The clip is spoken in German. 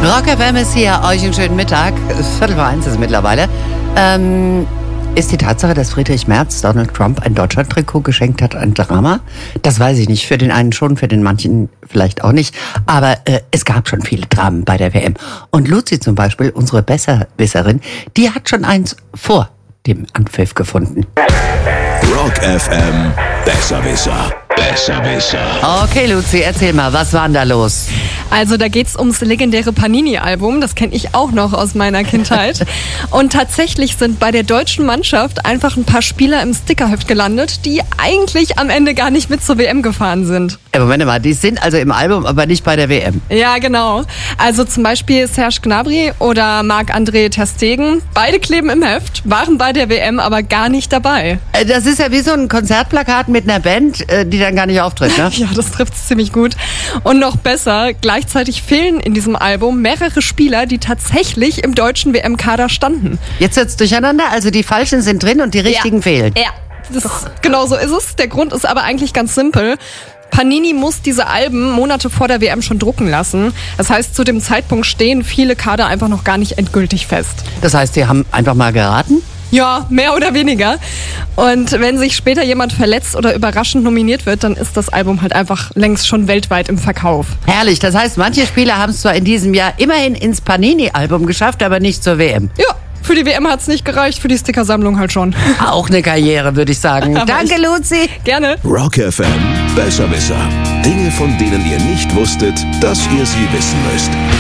Rock FM ist hier, euch einen schönen Mittag. 12:45 ist es mittlerweile. Ist die Tatsache, dass Friedrich Merz Donald Trump ein Deutschland-Trikot geschenkt hat, ein Drama? Das weiß ich nicht. Für den einen schon, für den manchen vielleicht auch nicht. Aber es gab schon viele Dramen bei der WM. Und Luzi zum Beispiel, unsere Besserwisserin, die hat schon eins vor dem Anpfiff gefunden. Rock FM Besserwisser. Okay, Luzi, erzähl mal, was war denn da los? Also da geht's ums legendäre Panini-Album, das kenne ich auch noch aus meiner Kindheit. Und tatsächlich sind bei der deutschen Mannschaft einfach ein paar Spieler im Stickerheft gelandet, die eigentlich am Ende gar nicht mit zur WM gefahren sind. Moment mal, die sind also im Album, aber nicht bei der WM. Ja, genau. Also zum Beispiel Serge Gnabry oder Marc-André ter Stegen. Beide kleben im Heft, waren bei der WM aber gar nicht dabei. Das ist ja wie so ein Konzertplakat mit einer Band, die dann gar nicht auftritt, ne? Ja, das trifft's ziemlich gut. Und noch besser, gleichzeitig fehlen in diesem Album mehrere Spieler, die tatsächlich im deutschen WM-Kader standen. Jetzt wird's durcheinander, also die Falschen sind drin und die Richtigen fehlen. Ja, genau so ist es. Der Grund ist aber eigentlich ganz simpel. Panini muss diese Alben Monate vor der WM schon drucken lassen. Das heißt, zu dem Zeitpunkt stehen viele Kader einfach noch gar nicht endgültig fest. Das heißt, die haben einfach mal geraten? Ja, mehr oder weniger. Und wenn sich später jemand verletzt oder überraschend nominiert wird, dann ist das Album halt einfach längst schon weltweit im Verkauf. Herrlich, das heißt, manche Spieler haben es zwar in diesem Jahr immerhin ins Panini-Album geschafft, aber nicht zur WM. Ja, für die WM hat's nicht gereicht, für die Stickersammlung halt schon. Auch eine Karriere, würde ich sagen. Danke, Luzi. Gerne. Rock FM Besserwisser. Dinge, von denen ihr nicht wusstet, dass ihr sie wissen müsst.